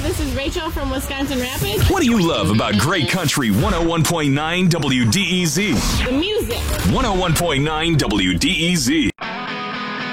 this is Rachel from Wisconsin Rapids. What do you love about Great Country 101.9 WDEZ? The music. 101.9 WDEZ.